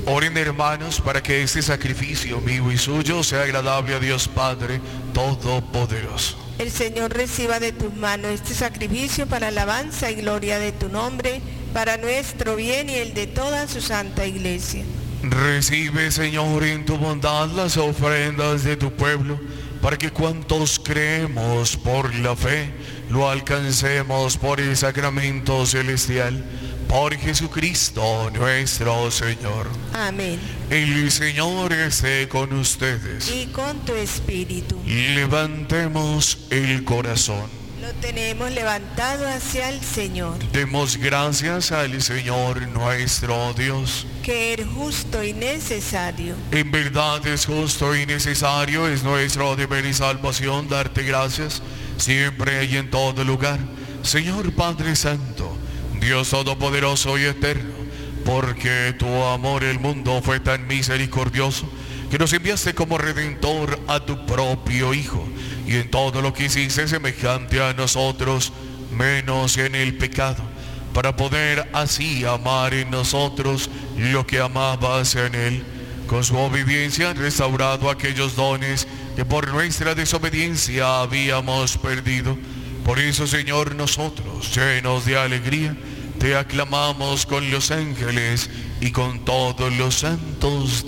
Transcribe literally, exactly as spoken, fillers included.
Oren, hermanos, para que este sacrificio mío y suyo sea agradable a Dios Padre Todopoderoso. El Señor reciba de tus manos este sacrificio para alabanza y gloria de tu nombre, para nuestro bien y el de toda su santa iglesia. Recibe, Señor, en tu bondad las ofrendas de tu pueblo, para que cuantos creemos por la fe, lo alcancemos por el sacramento celestial, por Jesucristo nuestro Señor. Amén. El Señor esté con ustedes. Y con tu espíritu. Levantemos el corazón. Lo tenemos levantado hacia el Señor. Demos gracias al Señor nuestro Dios. Que es justo y necesario. En verdad es justo y necesario, es nuestro deber y salvación darte gracias, siempre y en todo lugar. Señor Padre Santo, Dios Todopoderoso y Eterno, porque tu amor el mundo fue tan misericordioso, que nos enviaste como Redentor a tu propio Hijo, y en todo lo que hiciste semejante a nosotros, menos en el pecado, para poder así amar en nosotros lo que amabas en Él. Con su obediencia han restaurado aquellos dones que por nuestra desobediencia habíamos perdido. Por eso, Señor, nosotros, llenos de alegría, te aclamamos con los ángeles y con todos los santos